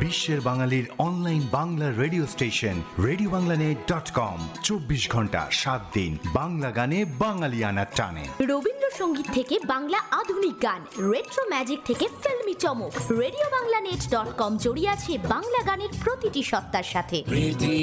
বিশ্বের বাঙালির online Bangla radio station রেডিওবাংলানেট.com। 24 ঘন্টা 7 দিন বাংলা গানে বাঙালিয়ানা টানে। রবীন্দ্রসঙ্গীত থেকে বাংলা আধুনিক গান, রেট্রো ম্যাজিক থেকে ফিল্মি চমক, রেডিওবাংলানেট.com জড়িয়ে আছে বাংলা গানের প্রতিটি সত্তার সাথে।